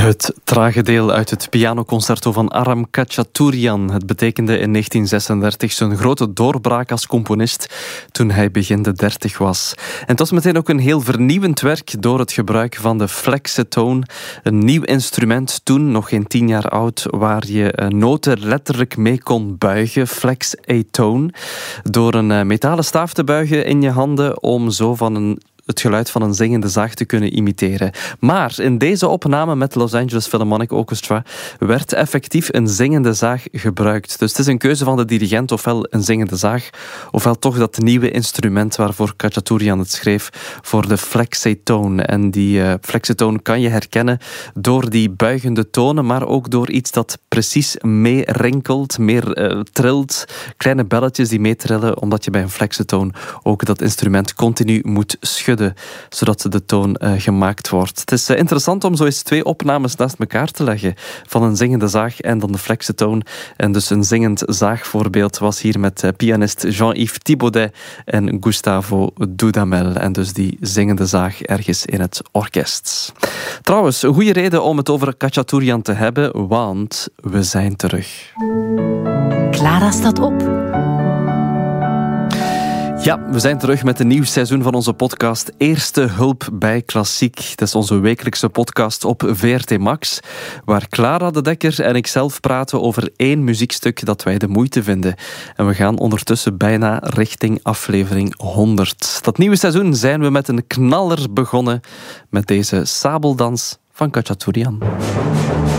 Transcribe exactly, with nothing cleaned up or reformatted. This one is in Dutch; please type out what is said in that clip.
Het trage deel uit het pianoconcerto van Aram Khachaturian. Het betekende in negentien zesendertig zijn grote doorbraak als componist toen hij begin de dertig was. En het was meteen ook een heel vernieuwend werk door het gebruik van de flexetone. Een nieuw instrument, toen nog geen tien jaar oud, waar je noten letterlijk mee kon buigen. Flexetone. Door een metalen staaf te buigen in je handen om zo van een het geluid van een zingende zaag te kunnen imiteren. Maar in deze opname met Los Angeles Philharmonic Orchestra werd effectief een zingende zaag gebruikt. Dus het is een keuze van de dirigent, ofwel een zingende zaag, ofwel toch dat nieuwe instrument waarvoor Khachaturian het schreef, voor de flexetone. En die uh, flexetone kan je herkennen door die buigende tonen, maar ook door iets dat precies meerinkelt, meer uh, trilt. Kleine belletjes die meetrillen, omdat je bij een flexetone ook dat instrument continu moet schudden, zodat de toon uh, gemaakt wordt. Het is uh, interessant om zo eens twee opnames naast elkaar te leggen van een zingende zaag en dan de flexetone. En dus een zingend zaagvoorbeeld was hier met uh, pianist Jean-Yves Thibaudet en Gustavo Dudamel. En dus die zingende zaag ergens in het orkest. Trouwens, een goede reden om het over Khachaturian te hebben, want we zijn terug. Clara staat op. Ja, we zijn terug met een nieuw seizoen van onze podcast Eerste Hulp bij Klassiek. Het is onze wekelijkse podcast op V R T Max, waar Clara de Dekker en ik zelf praten over één muziekstuk dat wij de moeite vinden. En we gaan ondertussen bijna richting aflevering honderd. Dat nieuwe seizoen zijn we met een knaller begonnen met deze sabeldans van Khachaturian.